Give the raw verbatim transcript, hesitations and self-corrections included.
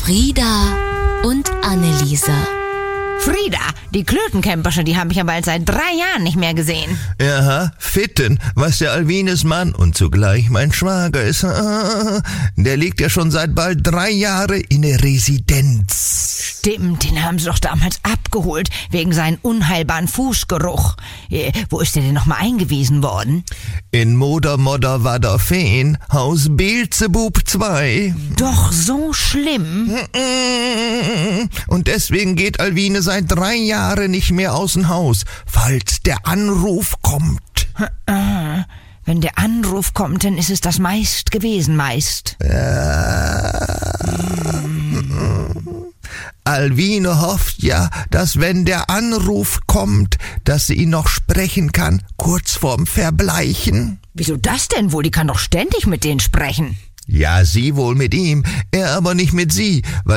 Frieda und Anneliese. Frieda, die Klötenkämpersche, die habe ich ja bald seit drei Jahren nicht mehr gesehen. Aha, Fitten, was der Alwines Mann und zugleich mein Schwager ist. Der liegt ja schon seit bald drei Jahren in der Residenz. Stimmt, den haben sie doch damals abgeholt, wegen seinem unheilbaren Fußgeruch. Äh, wo ist der denn nochmal eingewiesen worden? In Moder Modder Wadder Feen, Haus Beelzebub zwei. Doch so schlimm? Und deswegen geht Alwine seit drei Jahren nicht mehr aus dem Haus, falls der Anruf kommt. Wenn der Anruf kommt, dann ist es das meist gewesen, meist. Ja. Alwine hofft ja, dass wenn der Anruf kommt, dass sie ihn noch sprechen kann, kurz vorm Verbleichen. Wieso das denn wohl? Die kann doch ständig mit denen sprechen. Ja, sie wohl mit ihm, er aber nicht mit sie, weil